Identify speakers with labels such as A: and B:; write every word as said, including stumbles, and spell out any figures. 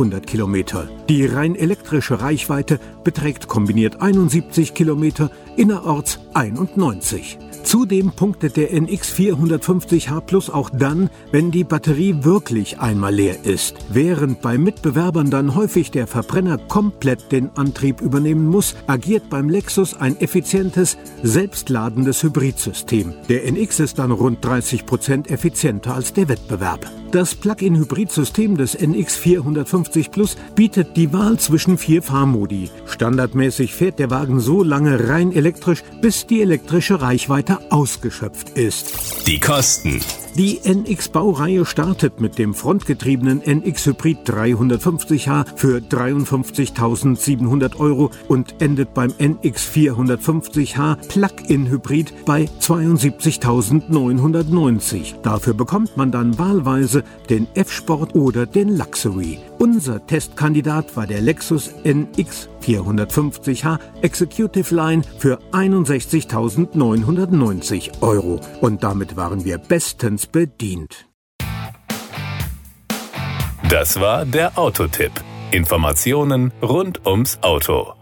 A: fünfhundert Kilometer. Die rein elektrische Reichweite beträgt kombiniert einundsiebzig Kilometer, innerorts einundneunzig. Zudem punktet der N X vierhundertfünfzig H Plus auch dann, wenn die Batterie wirklich einmal leer ist. Während bei Mitbewerbern dann häufig der Verbrenner komplett den Antrieb übernehmen muss, agiert beim Lexus ein effizientes, selbstladendes Hybridsystem. Der N X ist dann rund dreißig Prozent effizienter als der Wettbewerb. Das Plug-in-Hybrid-System des N X vierhundertfünfzig Plus bietet die Wahl zwischen vier Fahrmodi. Standardmäßig fährt der Wagen so lange rein elektrisch, bis die elektrische Reichweite ausgeschöpft ist.
B: Die Kosten.
A: Die N X-Baureihe startet mit dem frontgetriebenen N X Hybrid dreihundertfünfzig H für dreiundfünfzigtausendsiebenhundert Euro und endet beim N X vierhundertfünfzig H Plug-in Hybrid bei zweiundsiebzigtausendneunhundertneunzig. Dafür bekommt man dann wahlweise den F-Sport oder den Luxury. Unser Testkandidat war der Lexus N X vierhundertfünfzig H Executive Line für einundsechzigtausendneunhundertneunzig Euro. Und damit waren wir bestens bedient.
B: Das war der Autotipp. Informationen rund ums Auto.